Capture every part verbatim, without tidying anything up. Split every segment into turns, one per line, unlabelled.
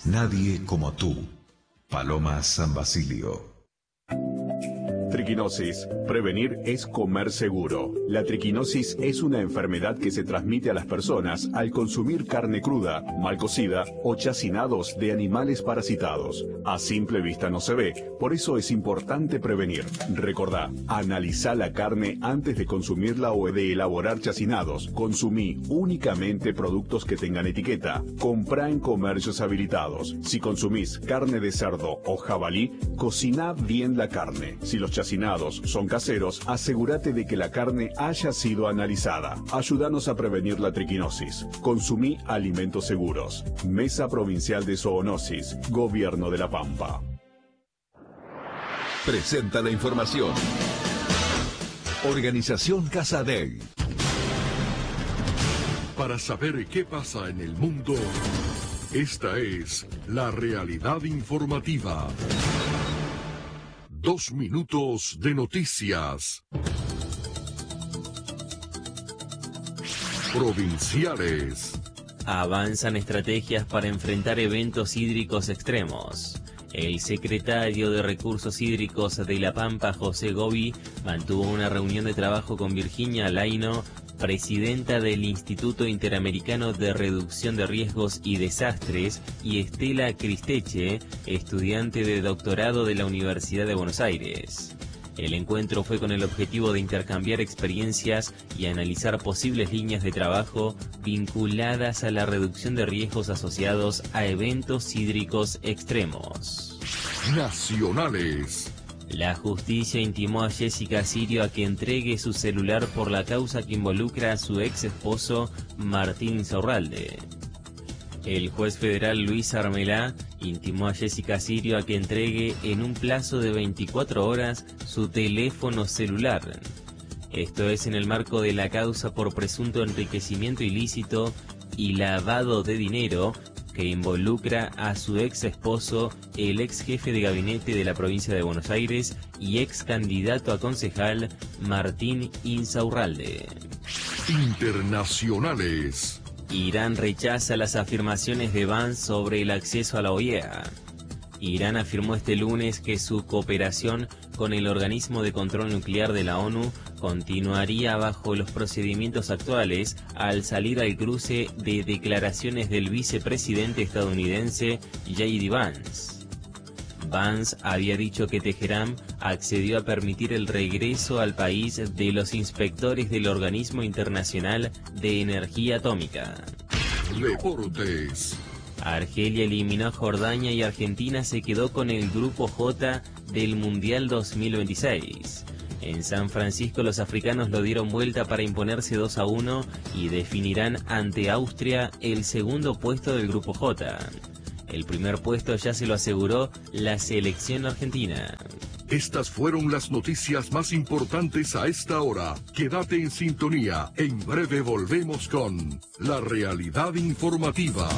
Nadie como tú. Paloma San Basilio.
Triquinosis. Prevenir es comer seguro. La triquinosis es una enfermedad que se transmite a las personas al consumir carne cruda, mal cocida o chacinados de animales parasitados. A simple vista no se ve, por eso es importante prevenir. Recordá, analizá la carne antes de consumirla o de elaborar chacinados. Consumí únicamente productos que tengan etiqueta. Comprá en comercios habilitados. Si consumís carne de cerdo o jabalí, cociná bien la carne. Si los chacinados son caseros, asegúrate de que la carne haya sido analizada. Ayúdanos a prevenir la triquinosis. Consumí alimentos seguros. Mesa Provincial de Zoonosis. Gobierno de La Pampa.
Presenta la información. Organización Casadei.
Para saber qué pasa en el mundo, esta es la realidad informativa. Dos minutos de noticias. Provinciales.
Avanzan estrategias para enfrentar eventos hídricos extremos. El secretario de Recursos Hídricos de La Pampa, José Gobi, mantuvo una reunión de trabajo con Virginia Laino, presidenta del Instituto Interamericano de Reducción de Riesgos y Desastres, y Estela Cristeche, estudiante de doctorado de la Universidad de Buenos Aires. El encuentro fue con el objetivo de intercambiar experiencias y analizar posibles líneas de trabajo vinculadas a la reducción de riesgos asociados a eventos hídricos extremos.
Nacionales.
La justicia intimó a Jessica Sirio a que entregue su celular por la causa que involucra a su ex esposo Martín Insaurralde. El juez federal Luis Armelá intimó a Jessica Sirio a que entregue en un plazo de veinticuatro horas su teléfono celular. Esto es en el marco de la causa por presunto enriquecimiento ilícito y lavado de dinero que involucra a su ex esposo, el ex jefe de gabinete de la provincia de Buenos Aires y ex candidato a concejal Martín Insaurralde.
Internacionales.
Irán rechaza las afirmaciones de Vance sobre el acceso a la O E A. Irán afirmó este lunes que su cooperación con el Organismo de Control Nuclear de la ONU continuaría bajo los procedimientos actuales al salir al cruce de declaraciones del vicepresidente estadounidense J D Vance. Vance había dicho que Teherán accedió a permitir el regreso al país de los inspectores del Organismo Internacional de Energía Atómica.
Deportes.
Argelia eliminó a Jordania y Argentina se quedó con el grupo J del Mundial dos mil veintiséis. En San Francisco los africanos lo dieron vuelta para imponerse dos a uno y definirán ante Austria el segundo puesto del grupo J. El primer puesto ya se lo aseguró la selección argentina.
Estas fueron las noticias más importantes a esta hora. Quédate en sintonía. En breve volvemos con la realidad informativa.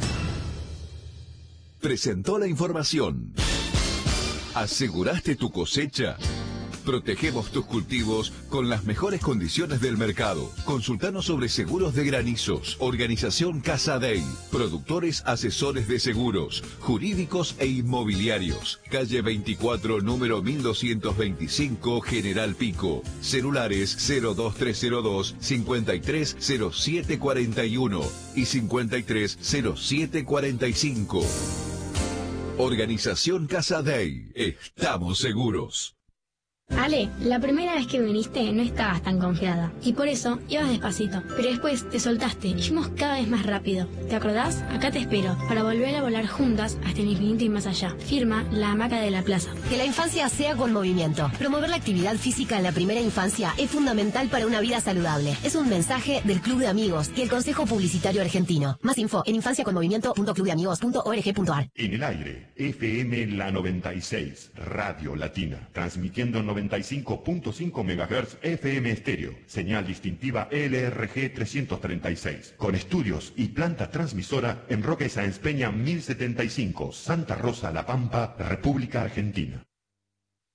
Presentó la información. ¿Aseguraste tu cosecha? Protegemos tus cultivos con las mejores condiciones del mercado. Consultanos sobre seguros de granizos. Organización Casadei. Productores asesores de seguros, jurídicos e inmobiliarios. Calle veinticuatro, número mil doscientos veinticinco, General Pico. Celulares cero dos tres cero dos, cincuenta y tres cero siete cuarenta y uno y cincuenta y tres cero siete cuarenta y cinco. Organización Casadei. Estamos seguros.
Ale, la primera vez que viniste no estabas tan confiada y por eso ibas despacito, pero después te soltaste y fuimos cada vez más rápido. ¿Te acordás? Acá te espero para volver a volar juntas hasta el infinito y más allá. Firma La Hamaca de la Plaza.
Que la infancia sea con movimiento. Promover la actividad física en la primera infancia es fundamental para una vida saludable. Es un mensaje del Club de Amigos y el Consejo Publicitario Argentino. Más info en infancia con movimiento punto club de amigos punto org punto ar.
En el aire, F M La noventa y seis, Radio Latina, transmitiendo noventa y cinco punto cinco megahertz F M estéreo, señal distintiva L R G trescientos treinta y seis, con estudios y planta transmisora en Roque Sáenz Peña mil setenta y cinco, Santa Rosa, La Pampa, República Argentina.